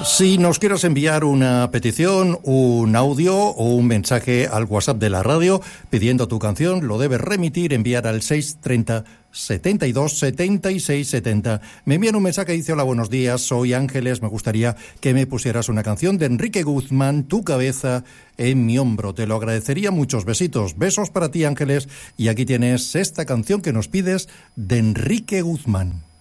Si nos quieres enviar una petición, un audio o un mensaje al WhatsApp de la radio pidiendo tu canción, lo debes enviar al 630 72 76 70. Me envían un mensaje y dice: hola, buenos días, soy Ángeles, me gustaría que me pusieras una canción de Enrique Guzmán, Tu cabeza en mi hombro. Te lo agradecería, muchos besitos. Besos para ti, Ángeles, y aquí tienes esta canción que nos pides de Enrique Guzmán.